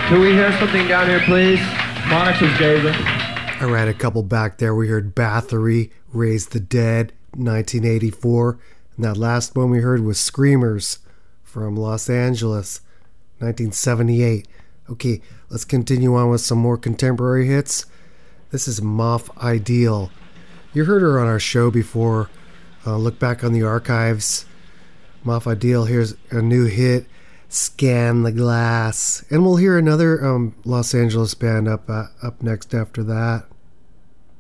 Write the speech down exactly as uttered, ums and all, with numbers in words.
Can we hear something down here, please? Monix was Gaza. I ran a couple back there. We heard Bathory, Raise the Dead, nineteen eighty-four. And that last one we heard was Screamers from Los Angeles, nineteen seventy-eight. Okay, let's continue on with some more contemporary hits. This is Moff Ideal. You heard her on our show before. Uh, look back on the archives. Moff Ideal, here's a new hit, Scan the Glass. And we'll hear another um, Los Angeles band up uh, up next after that.